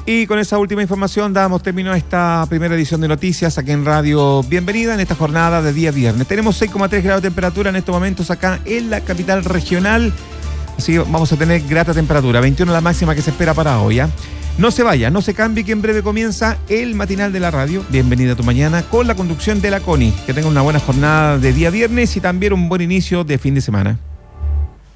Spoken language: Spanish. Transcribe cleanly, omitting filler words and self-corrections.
Y con esa última información damos término a esta primera edición de noticias aquí en Radio Bienvenida en esta jornada de día viernes. Tenemos 6,3 grados de temperatura en estos momentos acá en la capital regional. Así que vamos a tener grata temperatura, 21 la máxima que se espera para hoy, ¿ya? No se vaya, no se cambie, que en breve comienza el matinal de la radio. Bienvenida a tu mañana con la conducción de la Connie. Que tenga una buena jornada de día viernes y también un buen inicio de fin de semana.